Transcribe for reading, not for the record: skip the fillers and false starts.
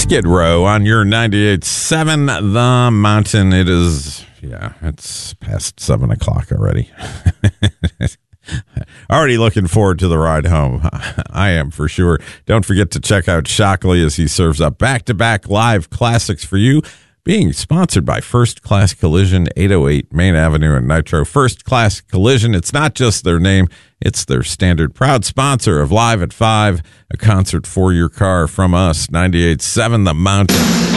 Skid Row on your 98.7 The Mountain. It is, it's past 7 o'clock already. Already looking forward to the ride home. I am for sure. Don't forget to check out Shockley as he serves up back-to-back live classics for you. Being sponsored by First Class Collision, 808 Main Avenue in Nitro. First Class Collision, it's not just their name, it's their standard. Proud sponsor of Live at 5, a concert for your car from us, 98.7 The Mountain.